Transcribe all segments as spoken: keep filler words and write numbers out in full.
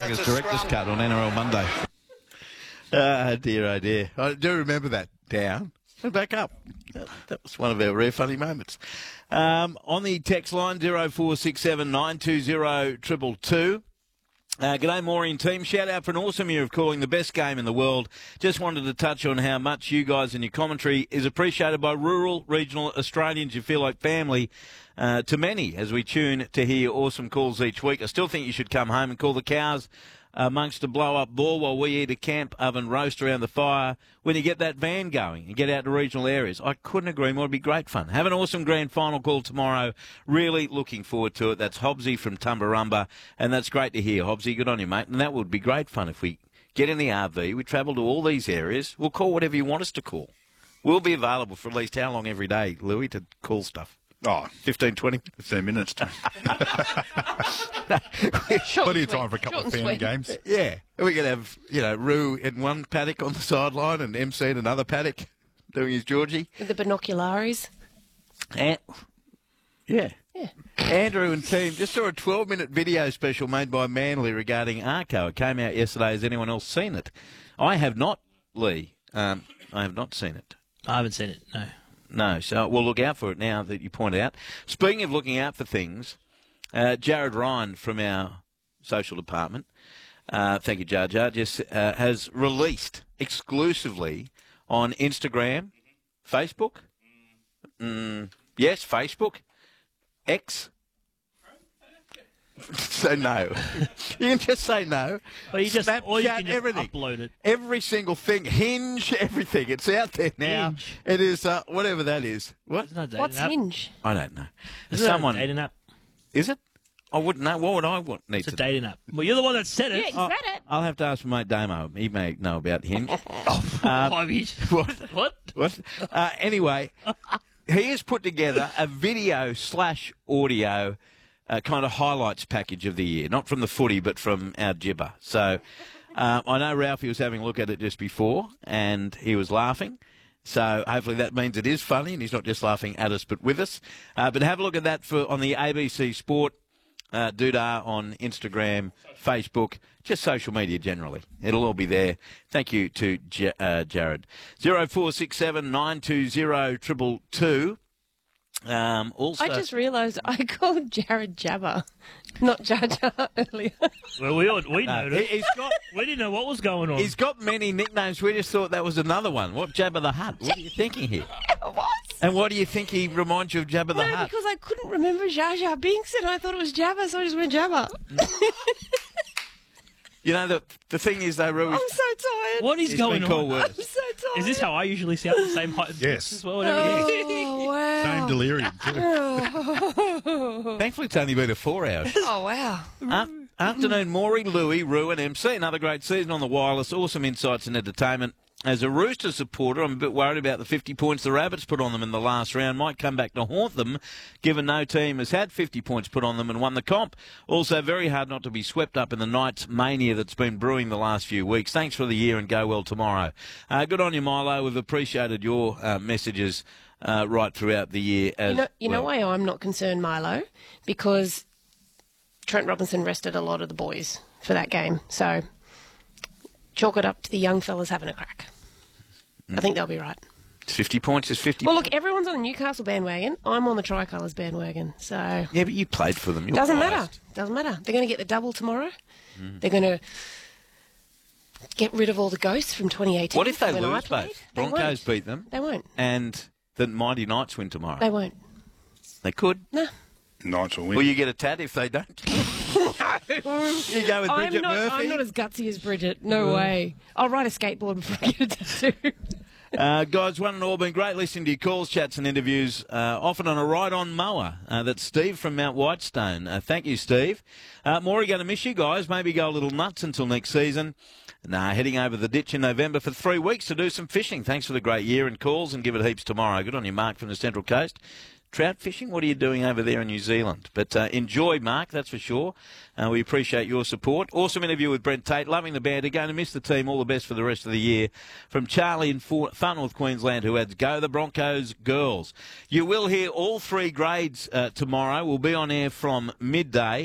Africa's director's cut on N R L Monday. Ah, dear, oh dear. I do remember that. Down and back up. That was one of our rare funny moments. Um, on the text line, zero four six seven nine two zero two two two. Uh, g'day, Maury and team. Shout out for an awesome year of calling the best game in the world. Just wanted to touch on how much you guys and your commentary is appreciated by rural, regional Australians. You feel like family uh, to many as we tune to hear awesome calls each week. I still think you should come home and call the cows amongst a blow-up ball while we eat a camp oven roast around the fire when you get that van going and get out to regional areas. I couldn't agree more. It'd be great fun. Have an awesome grand final call tomorrow. Really looking forward to it. That's Hobbsy from Tumbarumba, and that's great to hear. Hobbsy, good on you, mate. And that would be great fun if we get in the R V, we travel to all these areas. We'll call whatever you want us to call. We'll be available for at least how long every day, Louis, to call stuff? Oh, fifteen, twenty fifteen minutes. Short Plenty and of time for a sweet. couple Short of and fan sweet. games. Yeah. We could have, you know, Roo in one paddock on the sideline and M C in another paddock doing his Georgie. With the binoculares. And, yeah. Yeah. Andrew and team just saw a twelve-minute video special made by Manly regarding Arco. It came out yesterday. Has anyone else seen it? I have not, Lee. Um, I have not seen it. I haven't seen it, no. No, so we'll look out for it now that you point out. Speaking of looking out for things, uh, Jared Ryan from our social department, uh, thank you, Jar Jar, just uh, has released exclusively on Instagram, Facebook, mm, yes, Facebook, X. So no. You can just say no. Well, you just, or you Snapchat, can just everything. upload it. Every single thing. Hinge, everything. It's out there now. Hinge. It is, uh, whatever that is. What? Isn't that a dating What's app? Hinge? I don't know. Isn't that a Someone. dating app? Is it? I wouldn't know. What would I want, need It's a to dating app. Well, you're the one that said Yeah, it. you Oh, said it. I'll have to ask my mate Damo. He may know about Hinge. I mean, what? what? What? Uh, anyway, he has put together a video slash audio uh, kind of highlights package of the year. Not from the footy, but from our gibber. So uh, I know Ralphie was having a look at it just before, and he was laughing. So hopefully that means it is funny, and he's not just laughing at us, but with us. Uh, but have a look at that for on the A B C Sport uh, doodah on Instagram, Facebook, just social media generally. It'll all be there. Thank you to J- uh, Jared. zero four six seven nine two zero two two two. Um, also, I just realised I called Jared Jabba, not Jar Jar earlier. Well, we all, we No, noticed. he- he's got We didn't know what was going on. he's got many nicknames. We just thought that was another one. What, Jabba the Hutt? What are you thinking here? It was. And what do you think he reminds you of Jabba the No, Hutt? because I couldn't remember Jar Jar Binks and I thought it was Jabba, so I just went Jabba. You know, the the thing is, though, Rui, I'm so tired. What is he's going been called on? I'm worse. so tired. Is this how I usually sound? The same height Yes. as well? Whatever it is. Oh, wow. Same delirium, too. Oh, Thankfully, it's only been a four hours. oh wow. Af- Afternoon, Maury, Louis, Rue and M C. Another great season on the wireless. Awesome insights and entertainment. As a Rooster supporter, I'm a bit worried about the fifty points the Rabbits put on them in the last round. Might come back to haunt them, given no team has had fifty points put on them and won the comp. Also, very hard not to be swept up in the Knights mania that's been brewing the last few weeks. Thanks for the year and go well tomorrow. Uh, good on you, Milo. We've appreciated your uh, messages uh, right throughout the year as You know, you know well. why I'm not concerned, Milo? Because Trent Robinson rested a lot of the boys for that game. So chalk it up to the young fellas having a crack. I think they'll be right. fifty points is fifty Well, points. look, everyone's on the Newcastle bandwagon. I'm on the Tricolours bandwagon. So Yeah, but you played for them. You're doesn't biased. matter. Doesn't matter. They're going to get the double tomorrow. They're going to get rid of all the ghosts from twenty eighteen. What if they when I lose played. both? They Broncos won't. beat them, They won't. and the Mighty Knights win tomorrow. They won't. They could. No. Knights will win. Will you get a tat if they don't? You go with I'm Bridget not, Murphy. I'm not as gutsy as Bridget. No way. I'll ride a skateboard before I get a tattoo. Uh, guys, one and all, been great listening to your calls, chats and interviews, uh, often on a ride-on mower. Uh, that's Steve from Mount Whitestone. Uh, thank you, Steve. Uh, Maury, going to miss you guys. Maybe go a little nuts until next season. Nah, heading over the ditch in November for three weeks to do some fishing. Thanks for the great year and calls, and give it heaps tomorrow. Good on you, Mark, from the Central Coast. Trout fishing, what are you doing over there in New Zealand? But uh, enjoy, Mark, that's for sure. Uh, we appreciate your support. Awesome interview with Brent Tate. Loving the banter. Going to miss the team. All the best for the rest of the year. From Charlie in Far North Queensland, who adds, go the Broncos girls. You will hear all three grades uh, tomorrow. We'll be on air from midday.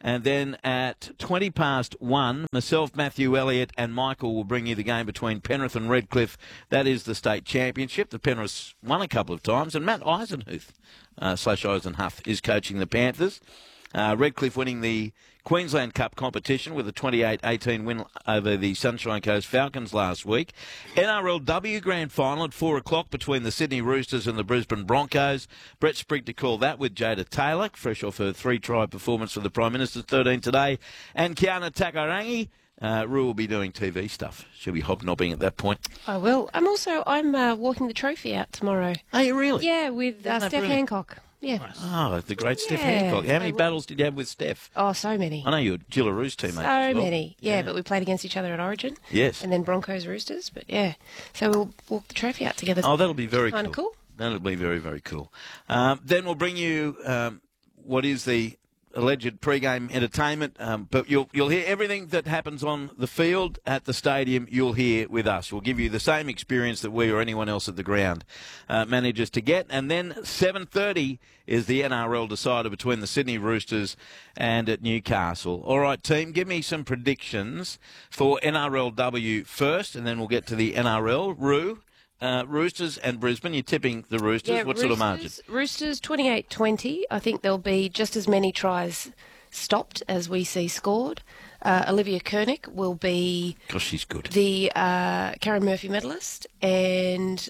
And then at twenty past one, myself, Matthew Elliott and Michael will bring you the game between Penrith and Redcliffe. That is the state championship. The Penriths won a couple of times, and Matt Eisenhuth, uh, slash Eisenhuth, is coaching the Panthers. Uh, Redcliffe winning the Queensland Cup competition with a twenty-eight eighteen win over the Sunshine Coast Falcons last week. N R L W Grand Final at four o'clock between the Sydney Roosters and the Brisbane Broncos. Brett Sprigg to call that with Jada Taylor, fresh off her three-try performance for the Prime Minister's thirteen today. And Kiana Takarangi. Uh, Rue will be doing T V stuff. She'll be hobnobbing at that point. I will. I'm also, I'm uh, walking the trophy out tomorrow. Are you really? Yeah, with uh, Isn't that Steph brilliant? Hancock. Yeah. Oh, the great Steph Yeah. Hancock. How many I will. battles did you have with Steph? Oh, so many. I know you're Gillaroos teammate. So as well. many. Yeah, but we played against each other at Origin. Yes. And then Broncos Roosters. But yeah. So we'll walk the trophy out together. Oh, that'll be very Kinda cool. cool. That'll be very, very cool. Um, then we'll bring you um, what is the alleged pre-game entertainment, um, but you'll you'll hear everything that happens on the field at the stadium. You'll hear with us. We'll give you the same experience that we or anyone else at the ground uh, manages to get. And then seven thirty is the N R L decider between the Sydney Roosters and at Newcastle. All right, team, give me some predictions for N R L W first, and then we'll get to the N R L. Roo. Uh, Roosters and Brisbane, you're tipping the Roosters. Yeah, what sort of margin? Roosters- Roosters twenty-eight twenty. I think there'll be just as many tries stopped as we see scored. Uh, Olivia Koenig will be Gosh, she's good. the uh, Karen Murphy medalist, and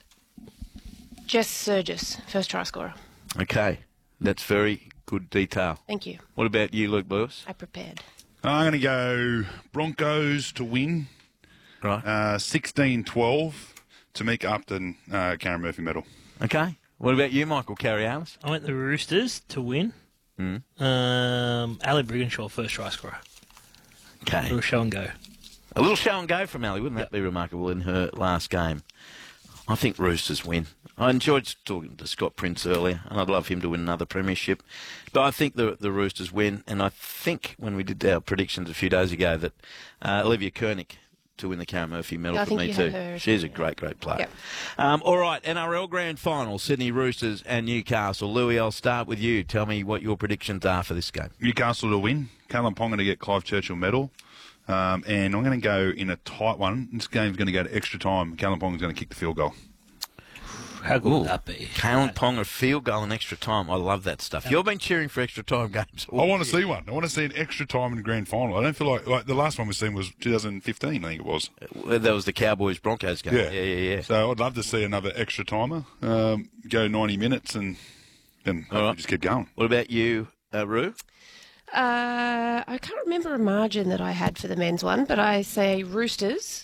Jess Surgis, first try scorer. Okay, that's very good detail. Thank you. What about you, Luke Lewis? I prepared. I'm going to go Broncos to win, Right. uh, sixteen twelve. Tamika Upton, uh, Karen Murphy medal. Okay. What about you, Michael Carrialis? I went the Roosters to win. Mm. Um, Ali Brigginshaw, first try scorer. Okay. Little show and go. A little show and go from Ali. Wouldn't that be remarkable in her last game? I think Roosters win. I enjoyed talking to Scott Prince earlier, and I'd love him to win another premiership. But I think the the Roosters win, and I think when we did our predictions a few days ago that uh, Olivia Koenig to win the Karen Murphy medal I for think me you too. had her as She's a well, great, great player. Yep. Um, all right, N R L Grand Final, Sydney Roosters and Newcastle. Louis, I'll start with you. Tell me what your predictions are for this game. Newcastle to win. Callum Ponga to get Clive Churchill medal. Um, and I'm going to go in a tight one. This game's going to go to extra time. Callum Ponga's going to kick the field goal. How good Ooh, would that be? Kalen Ponga field goal in extra time. I love that stuff. You've been cheering for extra time games. I want to see one. I want to see an extra time in the grand final. I don't feel like like the last one we seen was twenty fifteen. I think it was. That was the Cowboys Broncos game. Yeah, yeah, yeah. yeah. So I'd love to see another extra timer. Um, go ninety minutes and then All right. just keep going. What about you, uh, Roo? Uh, I can't remember a margin that I had for the men's one, but I say Roosters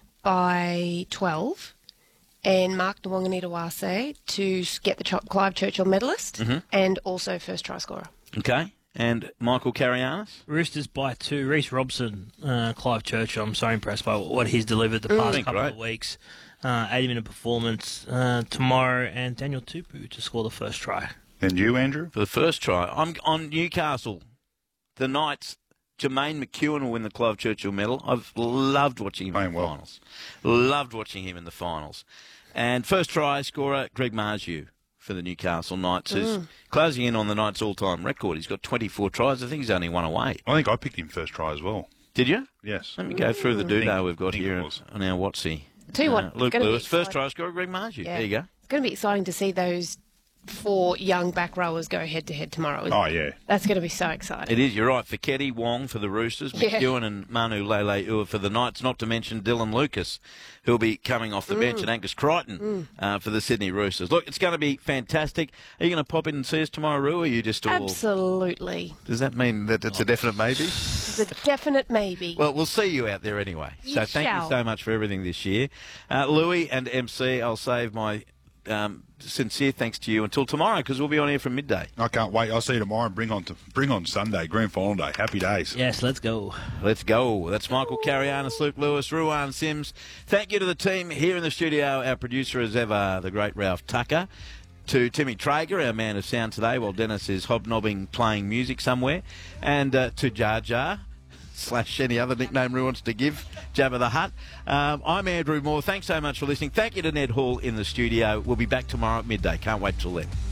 by twelve, and Mark Nwanganitawase to get the Ch- Clive Churchill medalist, Mm-hmm. and also first try scorer. Okay. And Michael Carrianis? Roosters by two. Reece Robson, uh, Clive Churchill. I'm so impressed by what he's delivered the past Been couple great. of weeks. Uh, eighty minute performance uh, tomorrow, and Daniel Tupu to score the first try. And you, Andrew? For the first try. I'm on Newcastle. The Knights, Jermaine McEwen will win the Clive Churchill medal. I've loved watching him in Playing the well. finals. Loved watching him in the finals. And first try scorer, Greg Marju for the Newcastle Knights, who's closing in on the Knights' all-time record. He's got twenty-four tries. I think he's only one away. I think I picked him first try as well. Did you? Yes. Let me go through the think- doodah we've got think it here was. on our Watsy. Tell you what, Uh, it's Luke gonna be Lewis, first exciting. try scorer, Greg Marju. Yeah. There you go. It's going to be exciting to see those four young back rowers go head to head tomorrow. isn't Oh, it? yeah. That's going to be so exciting. It is, you're right. Fiketti, Wong for the Roosters, Yeah. McEwen and Manu Lele for the Knights, not to mention Dylan Lucas, who'll be coming off the bench, and Angus Crichton uh, for the Sydney Roosters. Look, it's going to be fantastic. Are you going to pop in and see us tomorrow, Roo, or are you just all... Absolutely. Does that mean that it's a definite maybe? It's a definite maybe. Well, we'll see you out there anyway. So You thank you shall. so much for everything this year. Uh, Louis and M C, I'll save my um, sincere thanks to you until tomorrow, because we'll be on here from midday. I can't wait. I'll see you tomorrow and bring on to, bring on Sunday, grand final day. Happy days. Yes, let's go. Let's go. That's Michael Carrianis, Luke Lewis, Ruan Sims. Thank you to the team here in the studio. Our producer as ever, the great Ralph Tucker. To Timmy Traeger, our man of sound today, while Dennis is hobnobbing playing music somewhere. And uh, to Jar Jar, slash any other nickname Roo wants to give, Jabba the Hutt. Um, I'm Andrew Moore. Thanks so much for listening. Thank you to Ned Hall in the studio. We'll be back tomorrow at midday. Can't wait till then.